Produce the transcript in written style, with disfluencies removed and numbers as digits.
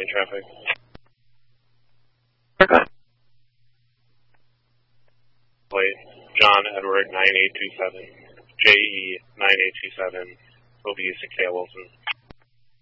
lane traffic. Okay. Plate, John Edward 9827, JE 9827, will be using K. Wilson.